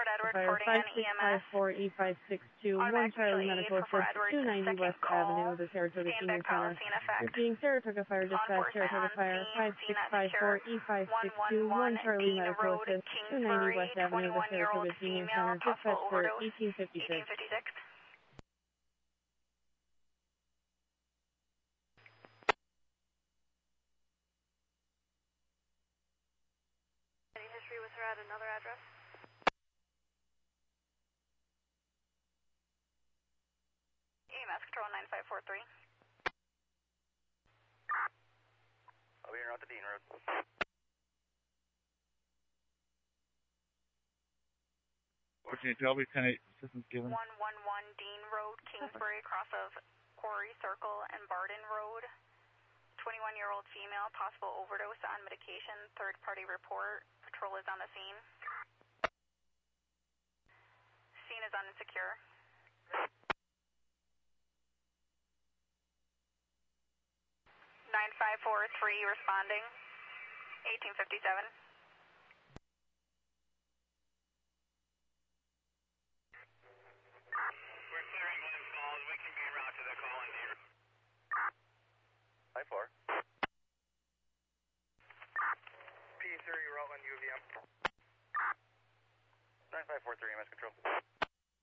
Fire 5654 E562 1 Charlie Medical Assist 290 West Avenue, the Saratoga Senior Center. Repeating Saratoga Fire Dispatch, Saratoga Fire 5654 E562 1 Charlie Medical Assist 290 West Avenue, the Saratoga Senior Center. Dispatch for 1856. Any history with her at another address? EMS Control 9543. I'll be here out the Dean Road. What can you tell me? Kind of assistance given? 111 Dean Road, Kingsbury, across of Quarry Circle and Barden Road. 21-year-old female, possible overdose on medication. Third-party report. Patrol is on the scene. Scene is unsecure. 9543 responding. 1857. We're clearing Glen Falls. We can be en route to the call in here. 5-4. P30 Rutland UVM. 9543 MS Control.